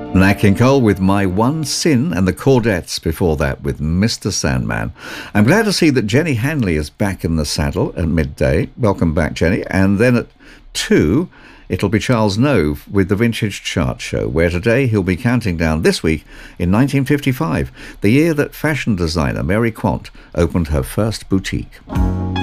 Nat King Cole with My One Sin, and the Chordettes before that with Mr. Sandman. I'm glad to see that Jenny Hanley is back in the saddle at midday. Welcome back, Jenny. And then at 2, it'll be Charles Nove with the Vintage Chart Show, where today he'll be counting down this week in 1955, the year that fashion designer Mary Quant opened her first boutique.